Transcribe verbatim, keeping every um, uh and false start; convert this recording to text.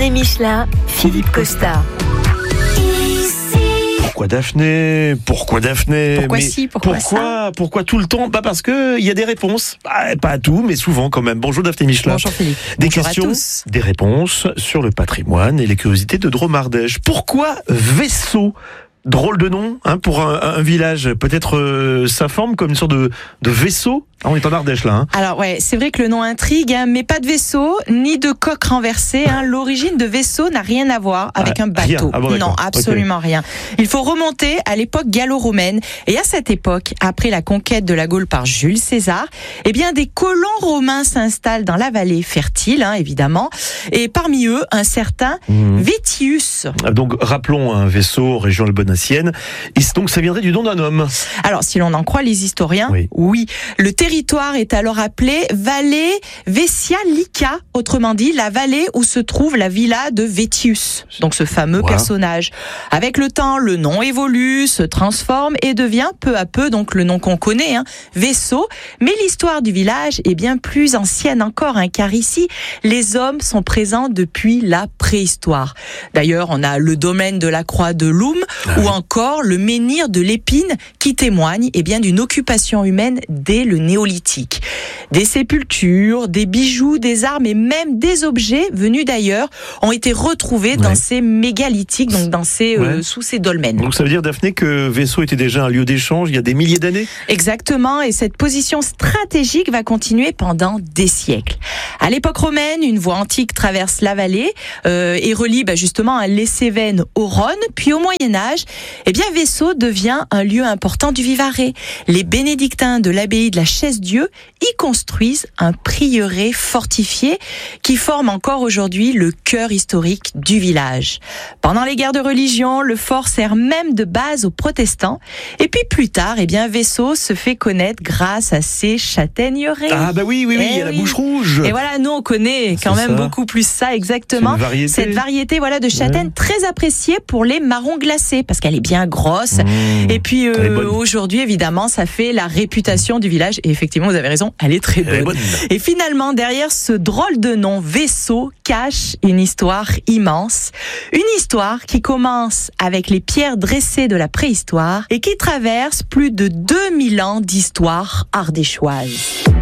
Daphné Michelin, Philippe Costa. Pourquoi Daphné Pourquoi Daphné Pourquoi mais si Pourquoi, pourquoi ça Pourquoi tout le temps Bah parce que il y a des réponses. Bah, pas à tout, mais souvent quand même. Bonjour Daphné Michelin. Bonjour Philippe. Des Bonjour questions, à tous. des réponses sur le patrimoine et les curiosités de Dromardèche. Pourquoi Vaisseau ? Drôle de nom hein, pour un, un village. Peut-être euh, sa forme comme une sorte de, de vaisseau. Ah, on est en Ardèche là. Hein. Alors ouais, c'est vrai que le nom intrigue, hein, mais pas de vaisseau, ni de coque renversée. Hein. L'origine de vaisseau n'a rien à voir avec Ah, un bateau. rien. Ah bon, non, absolument okay. rien. Il faut remonter à l'époque gallo-romaine. Et à cette époque, après la conquête de la Gaule par Jules César, eh bien des colons romains s'installent dans la vallée fertile, hein, évidemment. Et parmi eux, un certain mmh. Vétius. Donc rappelons un vaisseau, région albonacienne. Et donc ça viendrait du nom d'un homme. Alors si l'on en croit les historiens, oui. oui. Le territoire est alors appelé Vallée Vesialica, autrement dit la vallée où se trouve la villa de Vétius, donc ce fameux wow. personnage. Avec le temps, le nom évolue, se transforme et devient peu à peu donc le nom qu'on connaît, hein, Vaisseau. Mais l'histoire du village est bien plus ancienne encore, hein, car ici, les hommes sont présents depuis la préhistoire. D'ailleurs, on a le domaine de la Croix de Loum ah, ou oui. encore le menhir de l'Épine qui témoigne eh bien, d'une occupation humaine dès le néolithique. Des sépultures, des bijoux, des armes et même des objets venus d'ailleurs ont été retrouvés ouais. dans ces mégalithiques, donc dans ces, ouais. euh, sous ces dolmens. Donc ça veut dire, Daphné, que Vaisseau était déjà un lieu d'échange il y a des milliers d'années ? Exactement, et cette position stratégique va continuer pendant des siècles. À l'époque romaine, une voie antique traverse la vallée euh, et relie bah, justement les Cévennes au Rhône. Puis au Moyen-Âge, eh bien Vaisseau devient un lieu important du Vivarais. Les bénédictins de l'abbaye de la Chaise-Dieu y construisent un prieuré fortifié qui forme encore aujourd'hui le cœur historique du village. Pendant les guerres de religion, le fort sert même de base aux protestants. Et puis plus tard, eh bien Vaisseau se fait connaître grâce à ses châtaigneraies. Ah bah oui, oui, oui, il y a la bouche rouge. Et voilà, nous on connaît quand C'est même ça. beaucoup plus ça, exactement. Variété. Cette variété voilà, de châtaigne ouais. très appréciée pour les marrons glacés, parce qu'elle est bien grosse. Mmh, et puis euh, aujourd'hui, évidemment, ça fait la réputation du village. Et effectivement, vous avez raison, elle est très bonne. Elle est bonne. Et finalement, derrière ce drôle de nom, Vaisseau, cache une histoire immense. Une histoire qui commence avec les pierres dressées de la préhistoire et qui traverse plus de deux mille ans d'histoire ardéchoise.